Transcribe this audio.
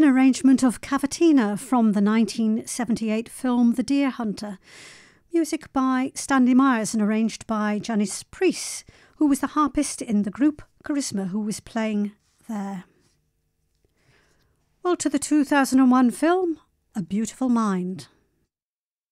arrangement of Cavatina from the 1978 film The Deer Hunter. Music by Stanley Myers and arranged by Janice Priest, who was the harpist in the group Charisma, who was playing there. Well, to the 2001 film, A Beautiful Mind.